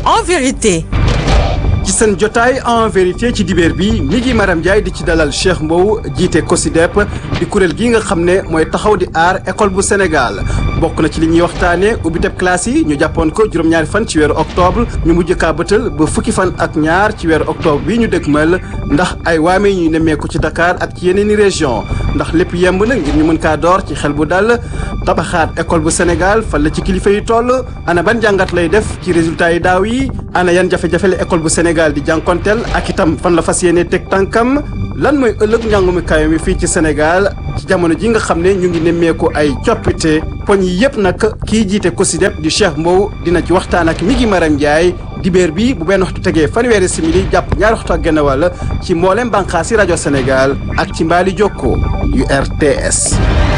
en vérité. ci seen jotaay en vérité ci dibeer bi mi ngi Maram Ndiaye di ci dalal Cheikh Mbow jiite COSYDEP di kuréel gi nga xam ne mooy taxaw di aar école bu Sénégal bokk na ci li ñuy waxtaane ubbiteb classe yi ñu jàppoon ko juróom-ñaari fan ci weeru octobre ñu mujj kaa bëtal ba fukki fan ak ñaar ci weeru octobre bi ñu dëgmal ndax ay waame yi ñuy nemmeeku ci Dakar ak ci yeneen i région ndax lépp yemb na ngir ñu mën kaa door ci xel bu dal tabaxaat école bu Sénégal fan la ci kilifa yi toll ana ban jàngat lay def ci résultat yi daaw yi ana yan jafe-jafe la école bu Sénégal di jànkonteel ak itam fan la fas yéene teg tànkam lan mooy ëllëg njàngumi kayo mi fii ci Sénégal ci jamono ji nga xam ne ñu ngi nemmeeku ay coppite poñ yi yëpp nag kii jiite COSYDEP di Cheikh Mbow dina ci waxtaan ak mi ngi Maram Ndiaye dibéer bi bu benn waxtu tegee fanweeri simili jàpp ñaari waxtu ak genn wàll ci mboolem bànqaasi rajo Sénégal ak ci mbaali jokko yu RTS